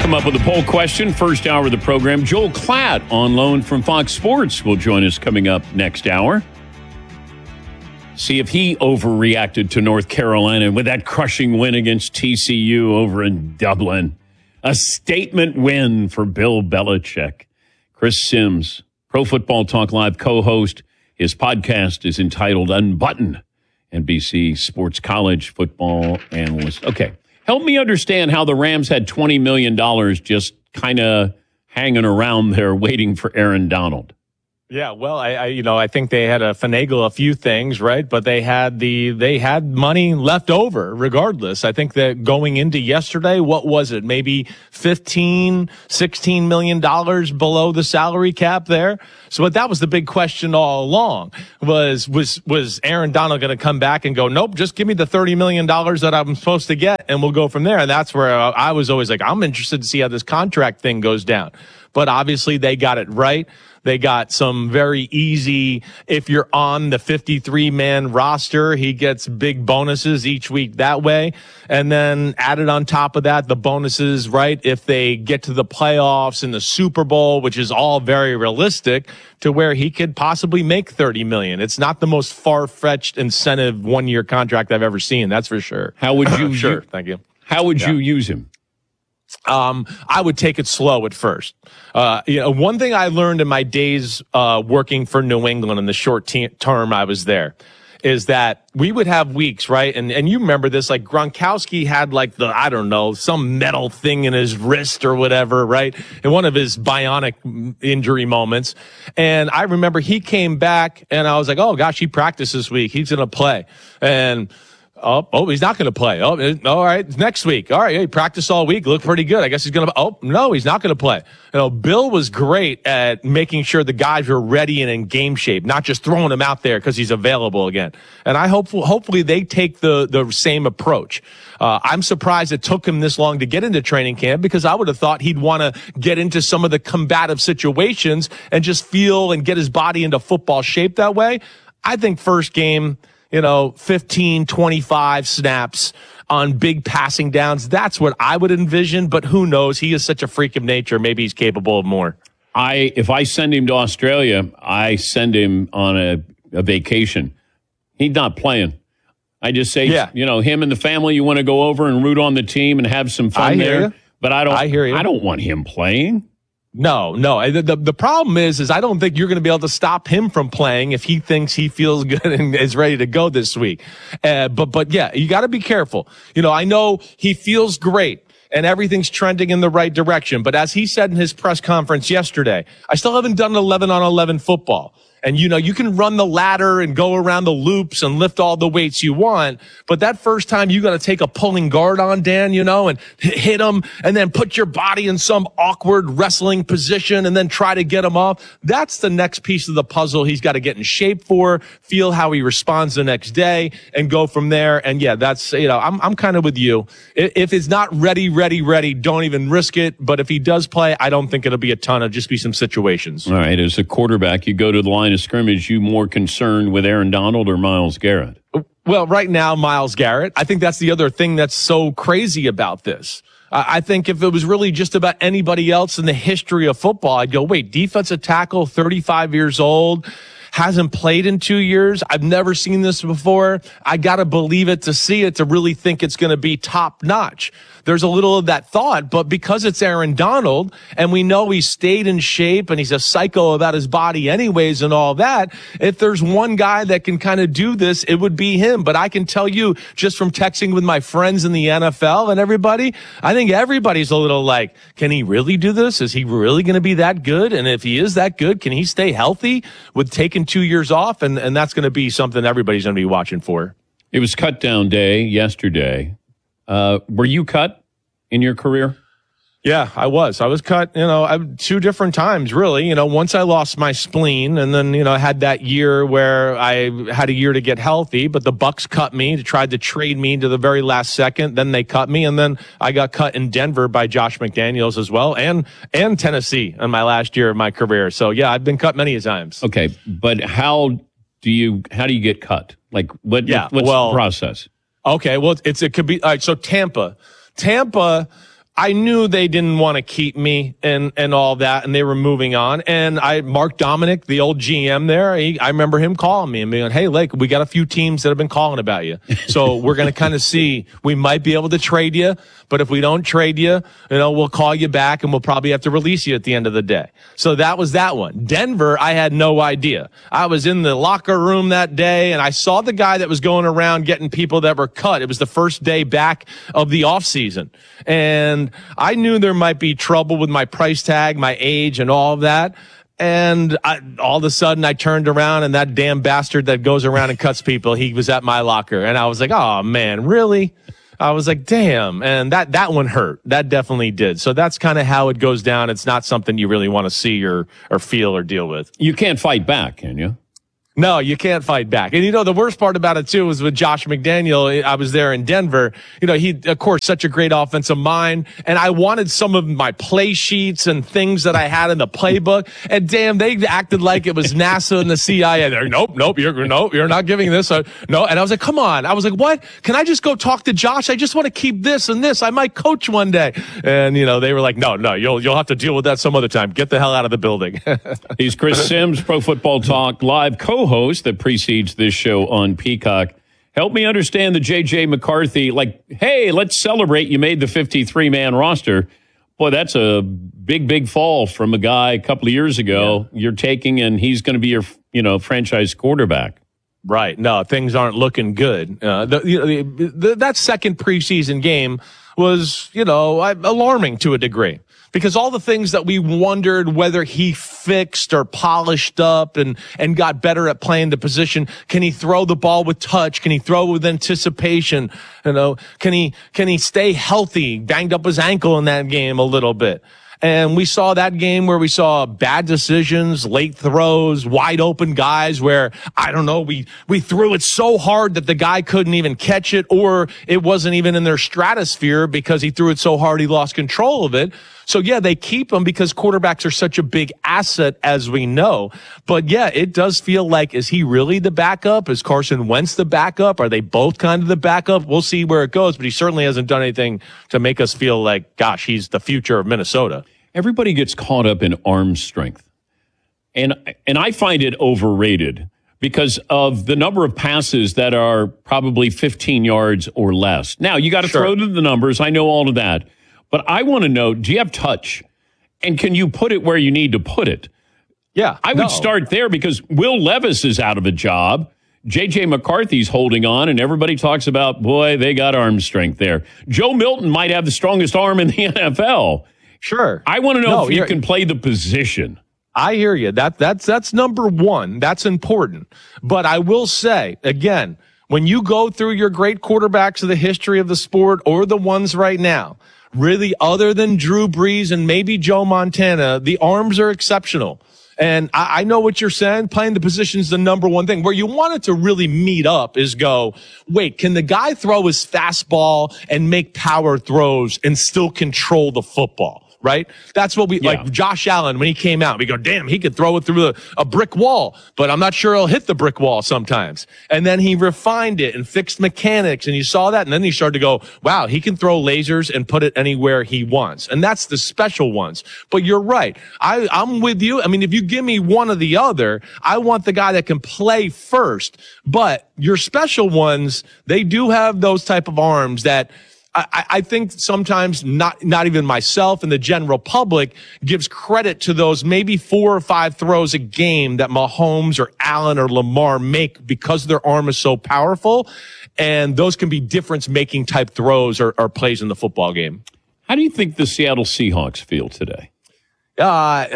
come up with a poll question. First hour of the program. Joel Klatt on loan from Fox Sports will join us coming up next hour. See if he overreacted to North Carolina with that crushing win against TCU over in Dublin. A statement win for Bill Belichick. Chris Sims, Pro Football Talk Live co-host. His podcast is entitled Unbutton, NBC Sports College football analyst. Okay. Help me understand how the Rams had $20 million just kind of hanging around there waiting for Aaron Donald. Yeah, well, I think they had to finagle a few things, right? But they had money left over regardless. I think that going into yesterday, what was it? Maybe $16 million below the salary cap there. So that was the big question all along was Aaron Donald going to come back and go, nope, just give me the $30 million that I'm supposed to get and we'll go from there. And that's where I was always like, I'm interested to see how this contract thing goes down. But obviously they got it right. They got some very easy, if you're on the 53-man roster, he gets big bonuses each week that way. And then added on top of that, the bonuses, right, if they get to the playoffs and the Super Bowl, which is all very realistic, to where he could possibly make $30 million. It's not the most far-fetched incentive one-year contract I've ever seen, that's for sure. How would you Sure, thank you. How would you use him? I would take it slow at first. One thing I learned in my days working for New England in the short term I was there is that we would have weeks, right? And you remember this, like Gronkowski had like some metal thing in his wrist or whatever, right? In one of his bionic injury moments. And I remember he came back and I was like, oh gosh, he practiced this week. He's going to play. And Oh, he's not going to play. Oh, all right. Next week. All right. He practiced all week. Looked pretty good. I guess he's going to. Oh, no, he's not going to play. Bill was great at making sure the guys were ready and in game shape, not just throwing him out there because he's available again. And I hopefully they take the same approach. I'm surprised it took him this long to get into training camp because I would have thought he'd want to get into some of the combative situations and just feel and get his body into football shape that way. I think first game, 15, 25 snaps on big passing downs. That's what I would envision, but who knows? He is such a freak of nature. Maybe he's capable of more. If I send him to Australia, I send him on a vacation. He's not playing. I just say, him and the family, you want to go over and root on the team and have some fun there. You. But I don't want him playing. No. The problem is I don't think you're going to be able to stop him from playing if he thinks he feels good and is ready to go this week. But yeah, you got to be careful. I know he feels great and everything's trending in the right direction. But as he said in his press conference yesterday, I still haven't done 11-on-11 football. And, you can run the ladder and go around the loops and lift all the weights you want. But that first time you got to take a pulling guard on, Dan, and hit him and then put your body in some awkward wrestling position and then try to get him off. That's the next piece of the puzzle he's got to get in shape for, feel how he responds the next day and go from there. And yeah, that's, I'm kind of with you. If it's not ready, don't even risk it. But if he does play, I don't think it'll be a ton. It'll just be some situations. All right. As a quarterback, you go to the line of scrimmage, you more concerned with Aaron Donald or Myles Garrett? Well, right now, Myles Garrett. I think that's the other thing that's so crazy about this. I think if it was really just about anybody else in the history of football, I'd go, wait, defensive tackle, 35 years old, hasn't played in 2 years. I've never seen this before. I got to believe it to see it to really think it's going to be top notch. There's a little of that thought, but because it's Aaron Donald and we know he stayed in shape and he's a psycho about his body anyways and all that, if there's one guy that can kind of do this, it would be him. But I can tell you just from texting with my friends in the NFL and everybody, I think everybody's a little like, can he really do this? Is he really going to be that good? And if he is that good, can he stay healthy with taking 2 years off? And that's going to be something everybody's going to be watching for. It was cut down day yesterday. Were you cut in your career? Yeah, I was cut, 2 different times, really. Once I lost my spleen and then, I had that year where I had a year to get healthy, but the Bucks cut me, tried to trade me to the very last second. Then they cut me. And then I got cut in Denver by Josh McDaniels as well and Tennessee in my last year of my career. So yeah, I've been cut many times. Okay. But how do you get cut? Like what's the process? Okay. Well, it could be, all right. So Tampa, I knew they didn't want to keep me and all that, and they were moving on. And Mark Dominic, the old GM there, I remember him calling me and being like, hey, Lake, we got a few teams that have been calling about you. So we're going to kind of see, we might be able to trade you, but if we don't trade you, we'll call you back and we'll probably have to release you at the end of the day. So that was that one. Denver, I had no idea. I was in the locker room that day and I saw the guy that was going around getting people that were cut. It was the first day back of the off season. And I knew there might be trouble with my price tag, my age, and all of that. And all of a sudden, I turned around, and that damn bastard that goes around and cuts people, he was at my locker. And I was like, oh, man, really? I was like, damn. And that one hurt. That definitely did. So that's kind of how it goes down. It's not something you really want to see or feel or deal with. You can't fight back, can you? No, you can't fight back. And the worst part about it too was with Josh McDaniel. I was there in Denver. He, of course, such a great offensive mind. And I wanted some of my play sheets and things that I had in the playbook. And damn, they acted like it was NASA and the CIA. They're, nope, you're not giving this. No. And I was like, come on. I was like, what? Can I just go talk to Josh? I just want to keep this and this. I might coach one day. And, they were like, no, you'll have to deal with that some other time. Get the hell out of the building. He's Chris Sims, Pro Football Talk Live co-host that precedes this show on Peacock. Help me understand the J.J. McCarthy, hey, let's celebrate you made the 53-man roster. Boy, that's a big fall from a guy a couple of years ago you're taking, and he's going to be your franchise quarterback. Right. No, things aren't looking good. That second preseason game was, alarming to a degree. Because all the things that we wondered whether he fixed or polished up and got better at playing the position. Can he throw the ball with touch? Can he throw with anticipation? Can he stay healthy? Banged up his ankle in that game a little bit. And we saw that game where we saw bad decisions, late throws, wide open guys where, I don't know, we threw it so hard that the guy couldn't even catch it, or it wasn't even in their stratosphere because he threw it so hard he lost control of it. So yeah, they keep him because quarterbacks are such a big asset, as we know. But yeah, it does feel like, is he really the backup? Is Carson Wentz the backup? Are they both kind of the backup? We'll see where it goes, but he certainly hasn't done anything to make us feel like, gosh, he's the future of Minnesota. Everybody gets caught up in arm strength. And I find it overrated because of the number of passes that are probably 15 yards or less. Now, you got to throw to the numbers. I know all of that. But I want to know, do you have touch? And can you put it where you need to put it? Yeah. I would start there because Will Levis is out of a job. J.J. McCarthy's holding on, and everybody talks about, boy, they got arm strength there. Joe Milton might have the strongest arm in the NFL. Sure. I want to know if you can play the position. I hear you. That's number one. That's important. But I will say, again, when you go through your great quarterbacks of the history of the sport or the ones right now, really, other than Drew Brees and maybe Joe Montana, the arms are exceptional. And I know what you're saying. Playing the position is the number one thing. Where you want it to really meet up is go, wait, can the guy throw his fastball and make power throws and still control the football? Right? That's what like Josh Allen, when he came out, we go, damn, he could throw it through a brick wall, but I'm not sure he'll hit the brick wall sometimes. And then he refined it and fixed mechanics, and you saw that, and then he started to go, wow, he can throw lasers and put it anywhere he wants. And that's the special ones. But you're right. I'm with you. I mean, if you give me one or the other, I want the guy that can play first. But your special ones, they do have those type of arms that I think sometimes not even myself and the general public gives credit to those maybe 4 or 5 throws a game that Mahomes or Allen or Lamar make because their arm is so powerful. And those can be difference-making type throws or plays in the football game. How do you think the Seattle Seahawks feel today? Like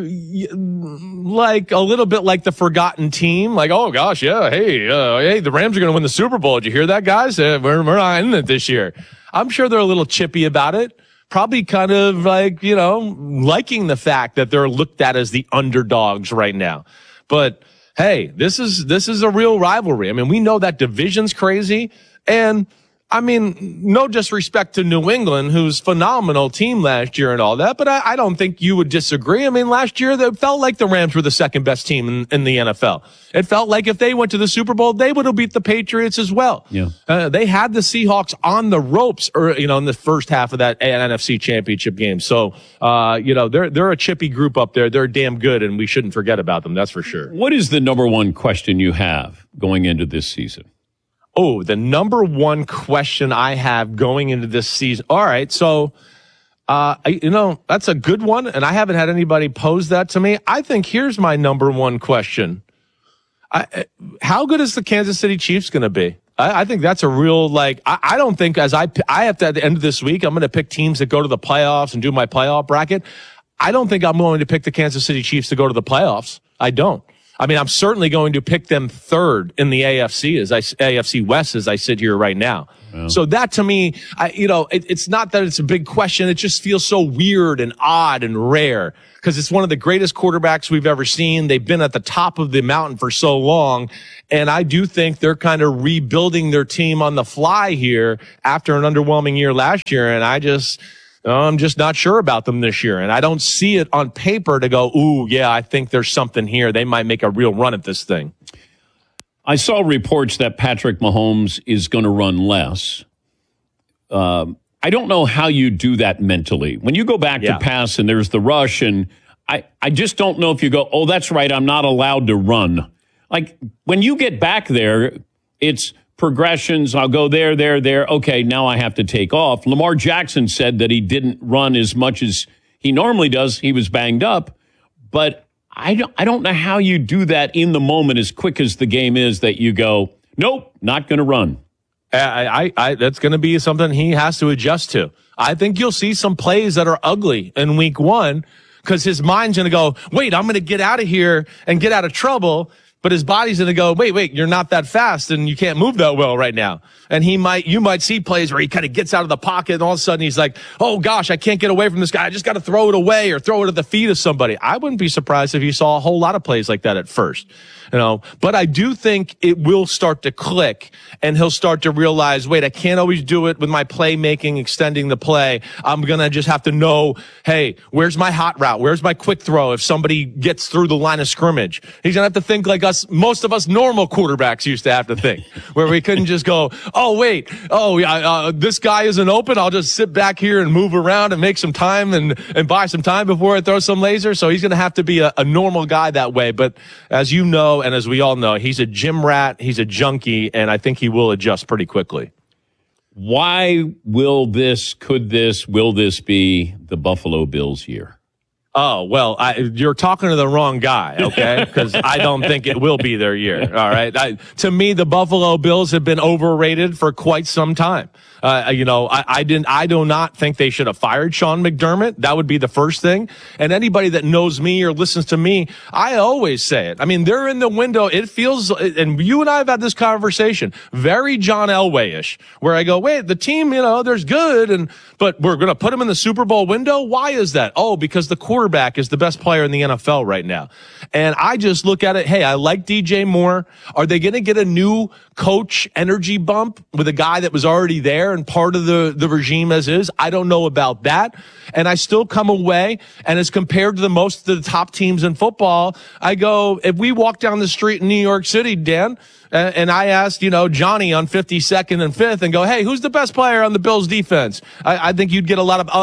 a little bit like the forgotten team. Like, oh gosh, yeah, hey, the Rams are going to win the Super Bowl. Did you hear that, guys? We're not in it this year. I'm sure they're a little chippy about it. Probably kind of like, liking the fact that they're looked at as the underdogs right now. But hey, this is a real rivalry. I mean, we know that division's crazy, and I mean, no disrespect to New England, who's a phenomenal team last year and all that, but I don't think you would disagree. I mean, last year, it felt like the Rams were the second best team in the NFL. It felt like if they went to the Super Bowl, they would have beat the Patriots as well. Yeah. They had the Seahawks on the ropes, in the first half of that NFC Championship game. So, they're a chippy group up there. They're damn good, and we shouldn't forget about them. That's for sure. What is the number one question you have going into this season? Oh, the number one question I have going into this season. All right. So, that's a good one. And I haven't had anybody pose that to me. I think here's my number one question. How good is the Kansas City Chiefs going to be? I think that's a real, I don't think I have to, at the end of this week, I'm going to pick teams that go to the playoffs and do my playoff bracket. I don't think I'm going to pick the Kansas City Chiefs to go to the playoffs. I don't. I mean, I'm certainly going to pick them third in the AFC West as I sit here right now. Yeah. So that to me, it's not that it's a big question. It just feels so weird and odd and rare because it's one of the greatest quarterbacks we've ever seen. They've been at the top of the mountain for so long. And I do think they're kind of rebuilding their team on the fly here after an underwhelming year last year. And I'm just not sure about them this year. And I don't see it on paper to go, ooh, yeah, I think there's something here. They might make a real run at this thing. I saw reports that Patrick Mahomes is going to run less. I don't know how you do that mentally. When you go back to pass and there's the rush, and I just don't know if you go, oh, that's right, I'm not allowed to run. Like, when you get back there, it's progressions. I'll go there. Okay, now I have to take off. Lamar Jackson said that he didn't run as much as he normally does. He was banged up. But I don't know how you do that in the moment as quick as the game is that you go, nope, not going to run. That's going to be something he has to adjust to. I think you'll see some plays that are ugly in week one because his mind's going to go, wait, I'm going to get out of here and get out of trouble. But his body's going to go, wait, you're not that fast and you can't move that well right now. And you might see plays where he kind of gets out of the pocket and all of a sudden he's like, oh gosh, I can't get away from this guy. I just got to throw it away or throw it at the feet of somebody. I wouldn't be surprised if you saw a whole lot of plays like that at first, but I do think it will start to click and he'll start to realize, wait, I can't always do it with my playmaking, extending the play. I'm going to just have to know, hey, where's my hot route? Where's my quick throw? If somebody gets through the line of scrimmage, he's going to have to think like most of us normal quarterbacks used to have to think, where we couldn't just go, oh, wait, this guy isn't open. I'll just sit back here and move around and make some time and buy some time before I throw some laser. So he's going to have to be a normal guy that way. But as you know, and as we all know, he's a gym rat. He's a junkie. And I think he will adjust pretty quickly. Why will this be the Buffalo Bills year? Oh, well, you're talking to the wrong guy, okay? Because I don't think it will be their year, all right? To me, the Buffalo Bills have been overrated for quite some time. I do not think they should have fired Sean McDermott. That would be the first thing. And anybody that knows me or listens to me, I always say it. I mean, they're in the window. It feels, and you and I have had this conversation, very John Elway-ish, where I go, wait, the team, there's good, but we're going to put them in the Super Bowl window? Why is that? Oh, because the quarterback is the best player in the NFL right now. And I just look at it, hey, I like DJ Moore. Are they going to get a new coach energy bump with a guy that was already there and part of the regime as is? I don't know about that. And I still come away, and as compared to most of the top teams in football, I go, if we walk down the street in New York City, Dan, and I asked, Johnny on 52nd and 5th and go, hey, who's the best player on the Bills defense? I think you'd get a lot of,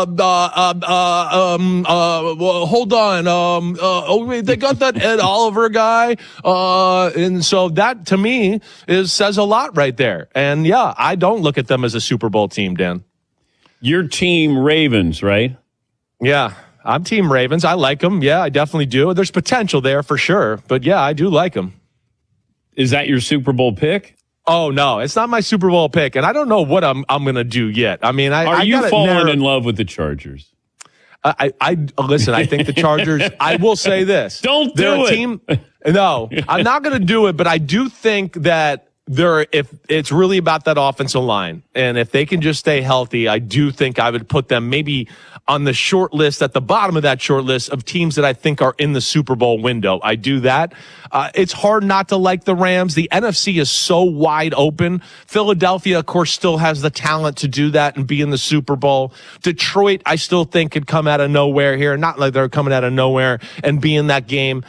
hold on. Wait, they got that Ed Oliver guy. And so that to me says a lot right there. And yeah, I don't look at them as a Super Bowl team, Dan. Your team Ravens, right? Yeah. I'm team Ravens. I like them. Yeah, I definitely do. There's potential there for sure. But yeah, I do like them. Is that your Super Bowl pick? Oh, no, it's not my Super Bowl pick. And I don't know what I'm going to do yet. I mean, Are you falling in love with the Chargers? Listen, I think the Chargers, I will say this. Don't do it. No, I'm not going to do it. But I do think that if it's really about that offensive line, and if they can just stay healthy, I do think I would put them maybe on the short list, at the bottom of that short list of teams that I think are in the Super Bowl window. I do that. It's hard not to like the Rams. The NFC is so wide open. Philadelphia, of course, still has the talent to do that and be in the Super Bowl. Detroit, I still think could come out of nowhere here. Not like they're coming out of nowhere and be in that game.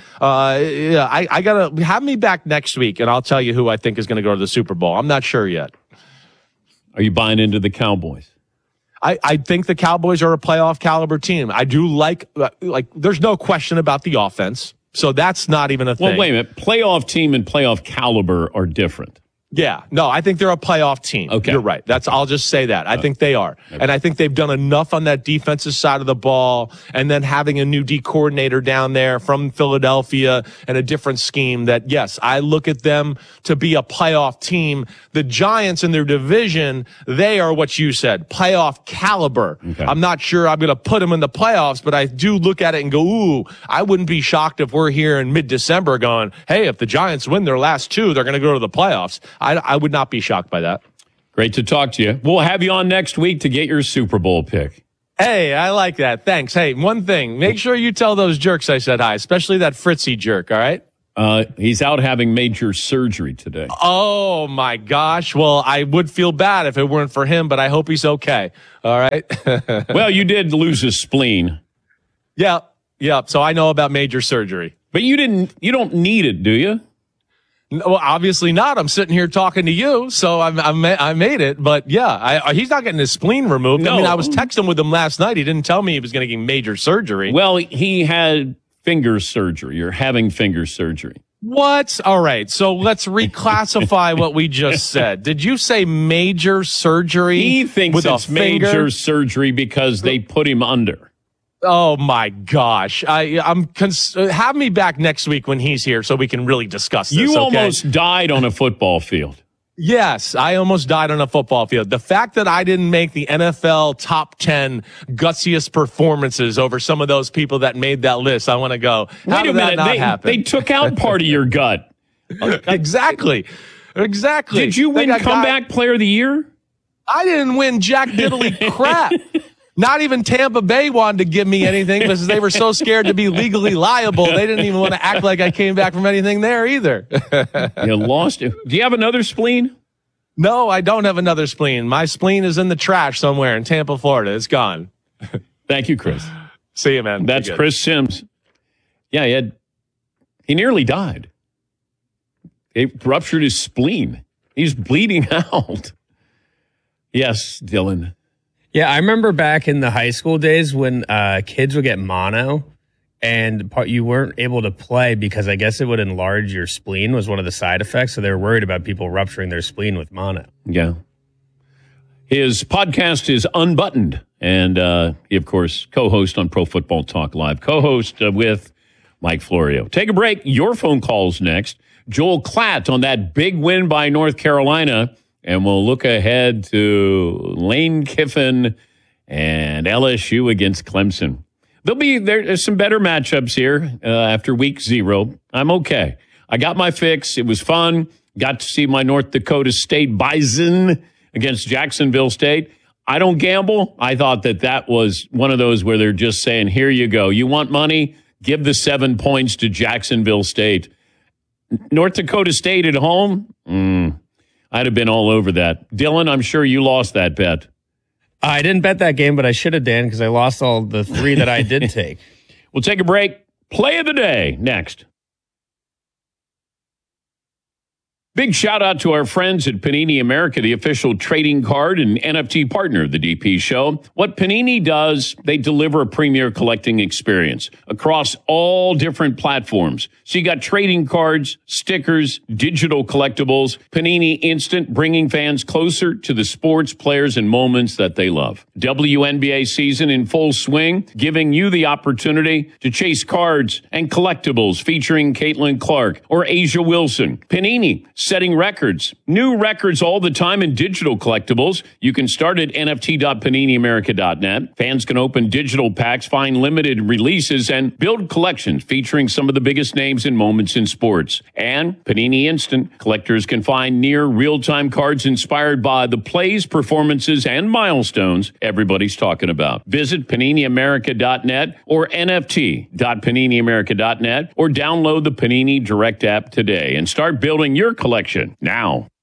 I gotta have me back next week, and I'll tell you who I think is going to go to the Super Bowl. I'm not sure yet. Are you buying into the Cowboys? I think the Cowboys are a playoff caliber team. I do like there's no question about the offense. So that's not even a thing. Well, wait a minute. Playoff team and playoff caliber are different. Yeah, no, I think they're a playoff team. Okay. You're right. I'll just say that. I think they are. Okay. And I think they've done enough on that defensive side of the ball, and then having a new D coordinator down there from Philadelphia and a different scheme that, yes, I look at them to be a playoff team. The Giants in their division, they are what you said, playoff caliber. Okay. I'm not sure I'm going to put them in the playoffs, but I do look at it and go, ooh, I wouldn't be shocked if we're here in mid-December going, hey, if the Giants win their last two, they're going to go to the playoffs. I would not be shocked by that. Great to talk to you. We'll have you on next week to get your Super Bowl pick. Hey, I like that. Thanks. Hey, one thing. Make sure you tell those jerks I said hi, especially that Fritzy jerk, all right? He's out having major surgery today. Oh, my gosh. Well, I would feel bad if it weren't for him, but I hope he's okay. All right? Well, you did lose a spleen. Yeah. So I know about major surgery. But you don't need it, do you? Well, obviously not. I'm sitting here talking to you, so I made it. But yeah, he's not getting his spleen removed. No. I mean, I was texting with him last night. He didn't tell me he was going to get major surgery. Well, he had finger surgery or having finger surgery. What? All right. So let's reclassify what we just said. Did you say major surgery? He thinks with it's major surgery because they put him under. Oh my gosh! Have me back next week when he's here so we can really discuss this. You okay? almost died on a football field. Yes, I almost died on a football field. The fact that I didn't make the NFL top 10 gutsiest performances over some of those people that made that list, I want to go. How did that not happen? They took out part of your gut. Exactly. Did you win Comeback Player of the Year? I didn't win jack diddly crap. Not even Tampa Bay wanted to give me anything because they were so scared to be legally liable. They didn't even want to act like I came back from anything there either. You lost it. Do you have another spleen? No, I don't have another spleen. My spleen is in the trash somewhere in Tampa, Florida. It's gone. Thank you, Chris. See you, man. That's Chris Sims. Yeah, he nearly died. It ruptured his spleen. He's bleeding out. Yes, Dylan. Yeah, I remember back in the high school days when kids would get mono and you weren't able to play because I guess it would enlarge your spleen was one of the side effects. So they were worried about people rupturing their spleen with mono. Yeah. His podcast is Unbuttoned. And he, of course, co-host on Pro Football Talk Live. Co-host with Mike Florio. Take a break. Your phone calls next. Joel Klatt on that big win by North Carolina. And we'll look ahead to Lane Kiffin and LSU against Clemson. There's some better matchups here after week 0. I'm okay. I got my fix. It was fun. Got to see my North Dakota State Bison against Jacksonville State. I don't gamble. I thought that was one of those where they're just saying, here you go. You want money? Give the 7 points to Jacksonville State. North Dakota State at home? I'd have been all over that. Dylan, I'm sure you lost that bet. I didn't bet that game, but I should have, Dan, because I lost all the 3 that I did take. We'll take a break. Play of the day next. Big shout out to our friends at Panini America, the official trading card and NFT partner of the DP show. What Panini does, they deliver a premier collecting experience across all different platforms. So you got trading cards, stickers, digital collectibles, Panini Instant, bringing fans closer to the sports, players, and moments that they love. WNBA season in full swing, giving you the opportunity to chase cards and collectibles featuring Caitlin Clark or Asia Wilson. Panini, setting records. New records all the time in digital collectibles. You can start at nft.paniniamerica.net. Fans can open digital packs, find limited releases, and build collections featuring some of the biggest names and moments in sports. And Panini Instant, collectors can find near real-time cards inspired by the plays, performances, and milestones everybody's talking about. Visit paniniamerica.net or nft.paniniamerica.net or download the Panini Direct app today and start building your collection now.